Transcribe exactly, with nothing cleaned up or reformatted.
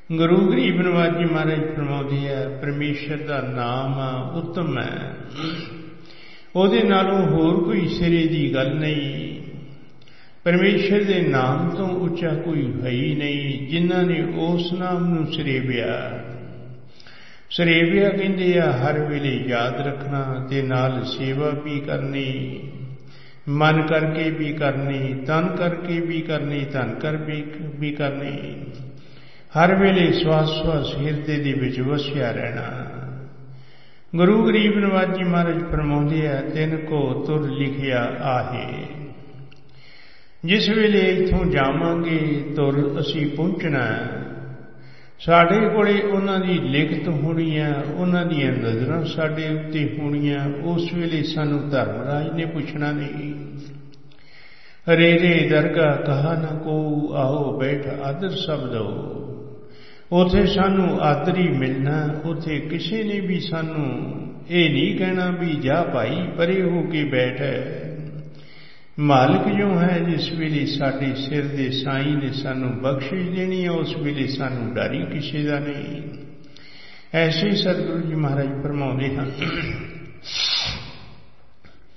ਗੁਰੂ ਗਰੀਬ ਨਿਵਾਜ ਜੀ ਮਹਾਰਾਜ ਫਰਮਾਉਂਦੇ ਆ, ਪਰਮੇਸ਼ਰ ਦਾ ਨਾਮ ਉੱਤਮ ਹੈ, ਉਹਦੇ ਨਾਲੋਂ ਹੋਰ ਕੋਈ ਸਿਰੇ ਦੀ ਗੱਲ ਨਹੀਂ। ਪਰਮੇਸ਼ਰ ਦੇ ਨਾਮ ਤੋਂ ਉੱਚਾ ਕੋਈ ਹੈ ਹੀ ਨਹੀਂ। ਜਿਨ੍ਹਾਂ ਨੇ ਉਸ ਨਾਮ ਨੂੰ ਸਰੇਵਿਆ, ਸਰੇਵਿਆ ਕਹਿੰਦੇ ਆ ਹਰ ਵੇਲੇ ਯਾਦ ਰੱਖਣਾ ਤੇ ਨਾਲ ਸੇਵਾ ਵੀ ਕਰਨੀ, ਮਨ ਕਰਕੇ ਵੀ ਕਰਨੀ, ਤਨ ਕਰਕੇ ਵੀ ਕਰਨੀ, ਧਨ ਕਰ ਵੀ ਕਰਨੀ, ਹਰ ਵੇਲੇ ਸਵਾਸ ਸਵਾਸ ਹਿਰਦੇ ਦੇ ਵਿੱਚ ਵਸਿਆ ਰਹਿਣਾ। ਗੁਰੂ ਗਰੀਬ ਨਿਵਾਜ ਜੀ ਮਹਾਰਾਜ ਫਰਮਾਉਂਦੇ ਆ, ਤਿੰਨ ਕੋ ਤੁਰ ਲਿਖਿਆ ਆਹੇ। ਜਿਸ ਵੇਲੇ ਇੱਥੋਂ ਜਾਵਾਂਗੇ ਤੁਰ ਅਸੀਂ ਪਹੁੰਚਣਾ, ਸਾਡੇ ਕੋਲੇ ਉਹਨਾਂ ਦੀ ਲਿਖਤ ਹੋਣੀ ਆ, ਉਹਨਾਂ ਦੀਆਂ ਨਜ਼ਰਾਂ ਸਾਡੇ ਉੱਤੇ ਹੋਣੀਆਂ। ਉਸ ਵੇਲੇ ਸਾਨੂੰ ਧਰਮਰਾਜ ਨੇ ਪੁੱਛਣਾ ਨਹੀਂ, ਰੇ ਰੇ ਦਰਗਾਹ ਕਹਾ ਨਾ ਕੋ ਆਓ ਬੈਠ ਆਦਰ ਸ਼ਬਦੋ। ਉੱਥੇ ਸਾਨੂੰ ਆਦਰ ਹੀ ਮਿਲਣਾ। ਉੱਥੇ ਕਿਸੇ ਨੇ ਵੀ ਸਾਨੂੰ ਇਹ ਨਹੀਂ ਕਹਿਣਾ ਵੀ ਜਾ ਭਾਈ ਪਰੇ ਹੋ ਕੇ ਬੈਠ। ਮਾਲਕ ਜੋ ਹੈ ਜਿਸ ਵੇਲੇ ਸਾਡੇ ਸਿਰ ਦੇ ਸਾਈਂ ਨੇ ਸਾਨੂੰ ਬਖਸ਼ਿਸ਼ ਦੇਣੀ ਹੈ, ਉਸ ਵੇਲੇ ਸਾਨੂੰ ਡਰ ਹੀ ਕਿਸੇ ਦਾ ਨਹੀਂ। ਐਸੇ ਸਤਿਗੁਰੂ ਜੀ ਮਹਾਰਾਜ ਫਰਮਾਉਂਦੇ ਹਨ।